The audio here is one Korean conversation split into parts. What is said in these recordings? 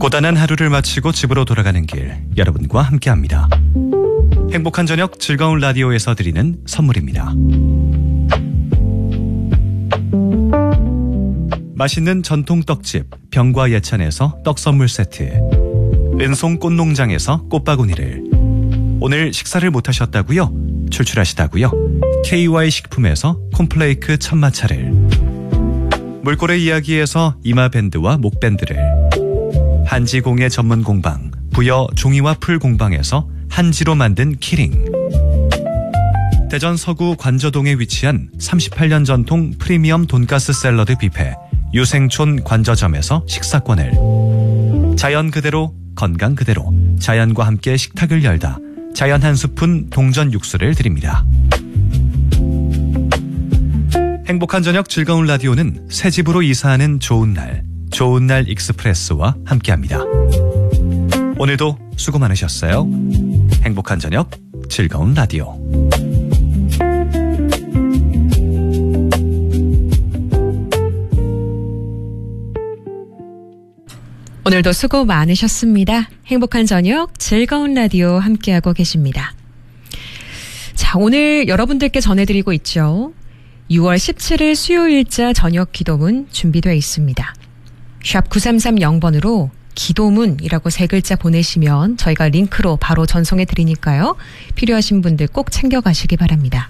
고단한 하루를 마치고 집으로 돌아가는 길, 여러분과 함께합니다. 행복한 저녁 즐거운 라디오에서 드리는 선물입니다. 맛있는 전통 떡집 병과 예찬에서 떡 선물 세트, 은송 꽃농장에서 꽃바구니를, 오늘 식사를 못하셨다고요? 출출하시다고요? KY 식품에서 콤플레이크 천마차를, 물고래 이야기에서 이마밴드와 목밴드를, 한지공예 전문 공방 부여 종이와 풀 공방에서 한지로 만든 키링, 대전 서구 관저동에 위치한 38년 전통 프리미엄 돈가스 샐러드 뷔페 유생촌 관저점에서 식사권을, 자연 그대로 건강 그대로 자연과 함께 식탁을 열다 자연 한 스푼 동전 육수를 드립니다. 행복한 저녁 즐거운 라디오는 새 집으로 이사하는 좋은 날 익스프레스와 함께합니다. 오늘도 수고 많으셨어요. 행복한 저녁 즐거운 라디오. 오늘도 수고 많으셨습니다. 행복한 저녁 즐거운 라디오 함께하고 계십니다. 자, 오늘 여러분들께 전해드리고 있죠. 6월 17일 수요일자 저녁 기도문 준비되어 있습니다. 샵 9330번으로 기도문이라고 3글자 보내시면 저희가 링크로 바로 전송해 드리니까요. 필요하신 분들 꼭 챙겨가시기 바랍니다.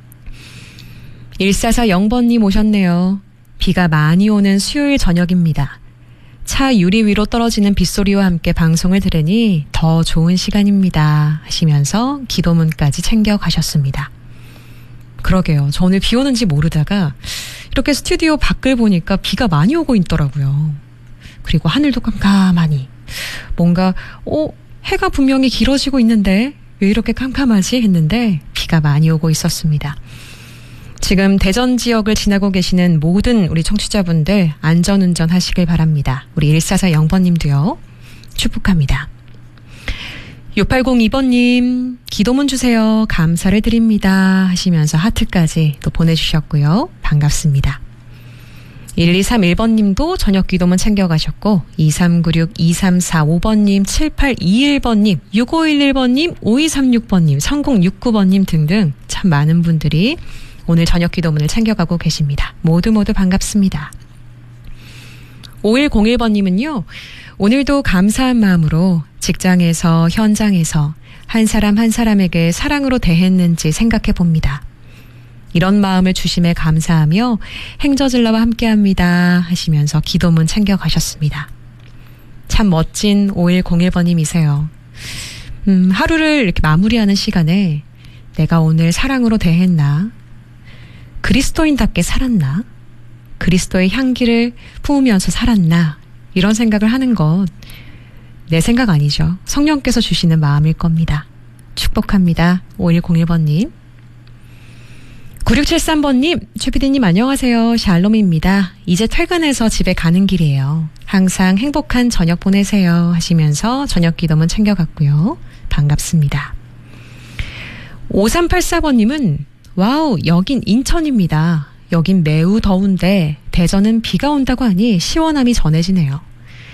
1440번님 오셨네요. 비가 많이 오는 수요일 저녁입니다. 차 유리 위로 떨어지는 빗소리와 함께 방송을 들으니 더 좋은 시간입니다 하시면서 기도문까지 챙겨가셨습니다. 그러게요. 저 오늘 비 오는지 모르다가 이렇게 스튜디오 밖을 보니까 비가 많이 오고 있더라고요. 그리고 하늘도 깜깜하니 뭔가 해가 분명히 길어지고 있는데 왜 이렇게 깜깜하지 했는데 비가 많이 오고 있었습니다. 지금 대전 지역을 지나고 계시는 모든 우리 청취자분들 안전운전 하시길 바랍니다. 우리 1440번님도요. 축복합니다. 6802번님 기도문 주세요. 감사를 드립니다 하시면서 하트까지 또 보내주셨고요. 반갑습니다. 1231번님도 저녁 기도문 챙겨가셨고 2396, 2345번님, 7821번님, 6511번님, 5236번님, 3069번님 등등 참 많은 분들이 오늘 저녁 기도문을 챙겨가고 계십니다. 모두 반갑습니다. 5101번님은요. 오늘도 감사한 마음으로 직장에서 현장에서 한 사람 한 사람에게 사랑으로 대했는지 생각해 봅니다. 이런 마음을 주심에 감사하며 행저질러와 함께합니다 하시면서 기도문 챙겨가셨습니다. 참 멋진 5101번님이세요. 하루를 이렇게 마무리하는 시간에 내가 오늘 사랑으로 대했나? 그리스도인답게 살았나? 그리스도의 향기를 품으면서 살았나? 이런 생각을 하는 것 내 생각 아니죠. 성령께서 주시는 마음일 겁니다. 축복합니다. 5101번님. 9673번님, 최PD님 안녕하세요. 샬롬입니다. 이제 퇴근해서 집에 가는 길이에요. 항상 행복한 저녁 보내세요 하시면서 저녁 기도문 챙겨갔고요. 반갑습니다. 5384번님은 와우, 여긴 인천입니다. 여긴 매우 더운데 대전은 비가 온다고 하니 시원함이 전해지네요.